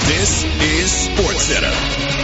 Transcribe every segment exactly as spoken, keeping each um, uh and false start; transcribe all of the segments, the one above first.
This is SportsCenter.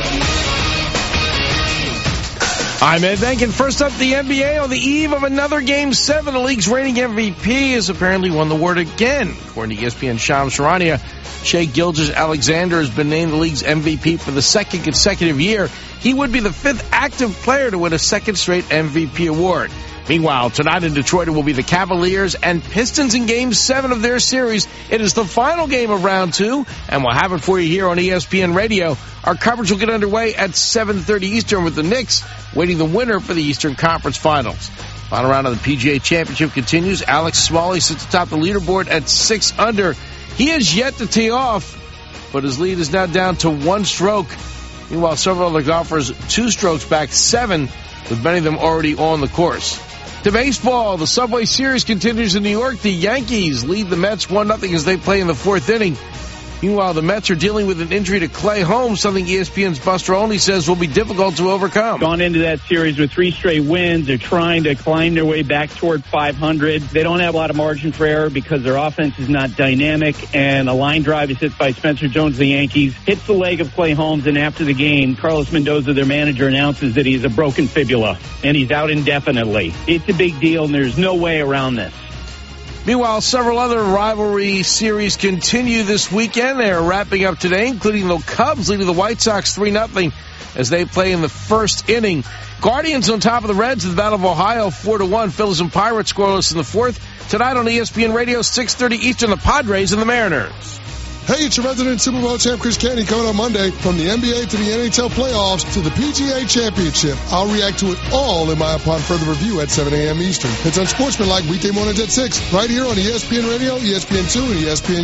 I'm Ed Benkin. First up, the N B A on the eve of another Game seven. The league's reigning M V P has apparently won the award again. According to E S P N Shams Charania, Shai Gilgeous-Alexander has been named the league's M V P for the second consecutive year. He would be the fifth active player to win a second straight M V P award. Meanwhile, tonight in Detroit, it will be the Cavaliers and Pistons in Game seven of their series. It is the final game of round two, and we'll have it for you here on E S P N Radio. Our coverage will get underway at seven thirty Eastern with the Knicks waiting the winner for the Eastern Conference Finals. Final round of the P G A Championship continues. Alex Smalley sits atop the leaderboard at six under. He has yet to tee off, but his lead is now down to one stroke. Meanwhile, several other golfers two strokes back, seven, with many of them already on the course. To baseball, the Subway Series continues in New York. The Yankees lead the Mets one nothing as they play in the fourth inning. Meanwhile, the Mets are dealing with an injury to Clay Holmes, something E S P N's Buster Olney says will be difficult to overcome. Gone into that series with three straight wins. They're trying to climb their way back toward five hundred. They don't have a lot of margin for error because their offense is not dynamic, and a line drive is hit by Spencer Jones of the Yankees, hits the leg of Clay Holmes, and after the game, Carlos Mendoza, their manager, announces that he has a broken fibula, and he's out indefinitely. It's a big deal, and there's no way around this. Meanwhile, several other rivalry series continue this weekend. They are wrapping up today, including the Cubs leading the White Sox three nothing as they play in the first inning. Guardians on top of the Reds in the Battle of Ohio, four to one. Phillies and Pirates scoreless in the fourth. Tonight on E S P N Radio, six thirty Eastern, the Padres and the Mariners. Hey, it's your resident Super Bowl champ Chris Canty coming on Monday. From the N B A to the N H L playoffs to the P G A Championship. I'll react to it all in my upon further review at seven a.m. Eastern. It's on Sportsmanlike weekday mornings at six, right here on E S P N Radio, E S P N two, and E S P N